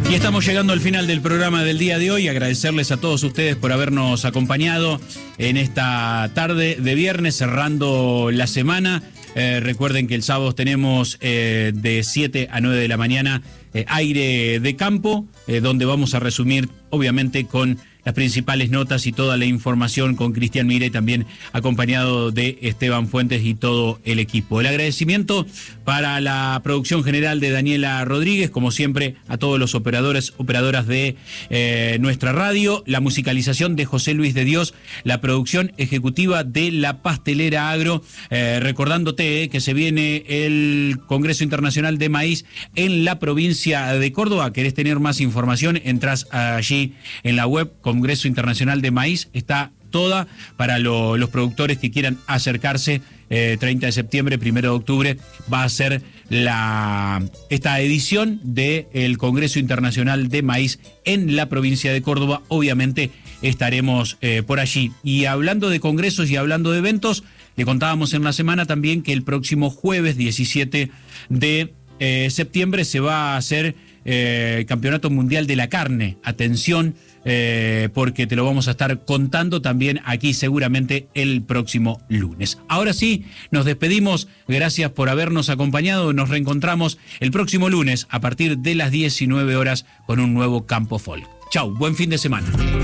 Y estamos llegando al final del programa del día de hoy. Agradecerles a todos ustedes por habernos acompañado en esta tarde de viernes, cerrando la semana. Recuerden que el sábado tenemos de 7 a 9 de la mañana aire de campo, donde vamos a resumir, obviamente, con las principales notas y toda la información con Cristian Mira y también acompañado de Esteban Fuentes y todo el equipo. El agradecimiento para la producción general de Daniela Rodríguez, como siempre, a todos los operadores, operadoras de nuestra radio, la musicalización de José Luis de Dios, la producción ejecutiva de La Pastelera Agro, recordándote que se viene el Congreso Internacional de Maíz en la provincia de Córdoba. ¿Querés tener más información? Entrás allí en la web Congreso Internacional de Maíz, está toda para los productores que quieran acercarse. 30 de septiembre, 1 de octubre, va a ser esta edición del Congreso Internacional de Maíz en la provincia de Córdoba. Obviamente estaremos por allí. Y hablando de congresos y hablando de eventos, le contábamos en la semana también que el próximo jueves 17 de septiembre se va a hacer Campeonato Mundial de la Carne. Atención, porque te lo vamos a estar contando también aquí seguramente el próximo lunes. Ahora sí, nos despedimos. Gracias por habernos acompañado. Nos reencontramos el próximo lunes a partir de las 19 horas con un nuevo Campo Folk. Chau, buen fin de semana.